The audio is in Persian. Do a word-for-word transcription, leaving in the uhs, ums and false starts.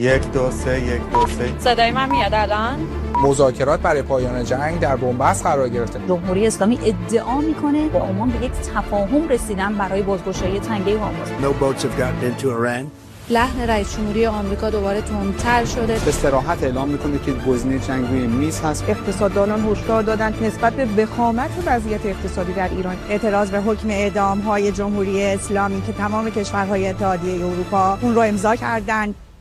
یک دو سه یک دو سه. صدای من میاد الان؟ مذاکرات برای پایان جنگ در بنبست قرار گرفته. جمهوری اسلامی ادعا میکنه با عمان به یک تفاهم رسیدن برای بازگشایی تنگه هرمز. No boats have gotten into Iran. لحن رئیس جمهوری آمریکا دوباره تندتر شده. به صراحت اعلام میکنه که گزینه جنگ روی میز هست. اقتصاددانان هشدار دادند نسبت به وخامت وضعیت اقتصادی در ایران اعتراض به حکم اعدام‌های جمهوری اسلامی که تمام کشورهای اتحادیه اروپا اون رو امضا کردند